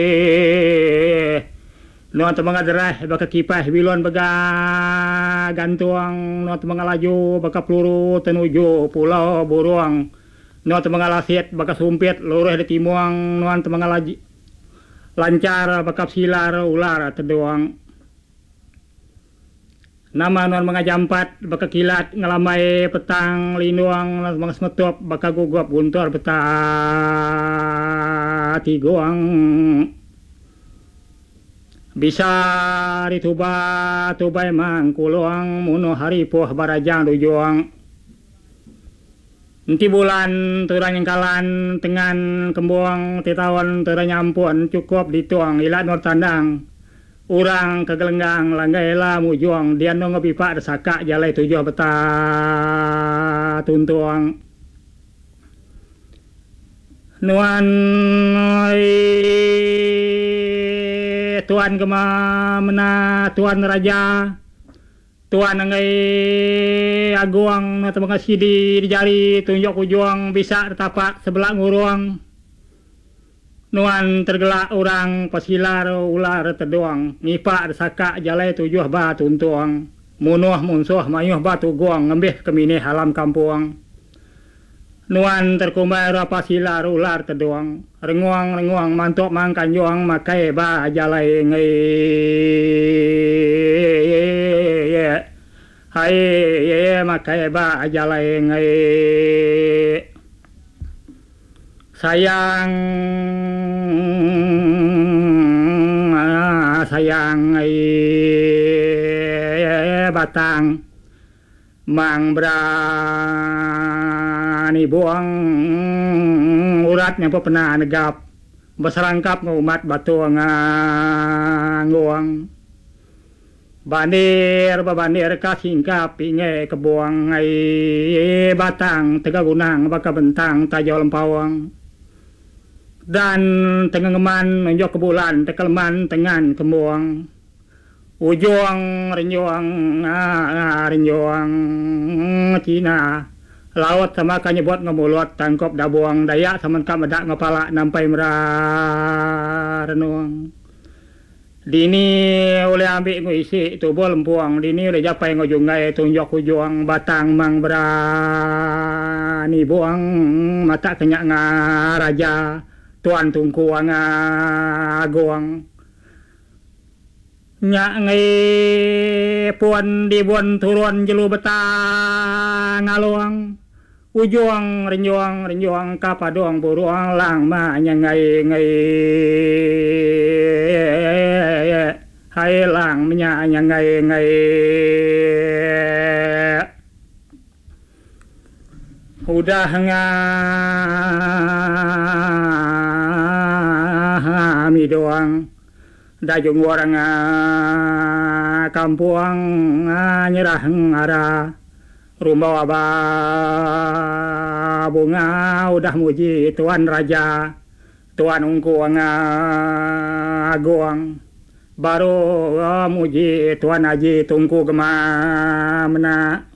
no mga derah baka kipas bilon baga gantuang no mga laju baka peluru tenuju pulau buruang no mga lasit baka sumpit lurus di timuang no mga laju lancar baka silar ular teduang nama non mga jampat baka kilat ngalamai petang linuang mga semetup baka gugup guntur beta tigoang bisa dituba tubai mang kuluang muno hari poh barajang dujuang nanti bulan turang yang kalan tengan kembuang titawan turang nyampun cukup dituang ilat nur tandang urang kegelenggang langgailah mujuang dia no ngepipak desaka jalai tujuh beta tuntuang nuan tuan kemana tuan raja tuan ngai aguang atau mengasih di jari tunjuk ujuang bisa tapak sebelah nguruang nuan tergelak orang pasilar ular terdoang nipak desaka jalai tujuh ba tuntuang munuh munsuh mayuh batu guang ngembih kemini halam kampuang nuan terkumbai pasilar ular terdoang renguang mantuk mangkan juang makai ba jalai ngai hai makai ba jalai ngai sayang batang mang berani buang uratnya pernah negap berserangkap ngumat batu nguang bandir kasingkap inge kebuang ai batang tega gunang baka bentang tajau lempawang dan tengah ngeman menjok ke bulan tekelman tengan kemuang ujung renjuang Cina laut sama kanyebot ngemulut tangkop dabuang dayak sama kap medak ngepala nampai merah renuang dini oleh ambil ngisi tubuh lempuang dini oleh japai ngojungai tunjuk ujung batang mang berani buang mata kenyak ngaraja tuan tungku aguang nyak ngai puan di buan turun jelu betang ngaluang ujung renjuang kapaduang buruang lang ma nyangai hai lang menyangai udah ngami doang dajung orang kampuang nyerah ngara rumah bunga udah muji tuan raja tuan ungku aguang baru muji tuan haji tungku gemamna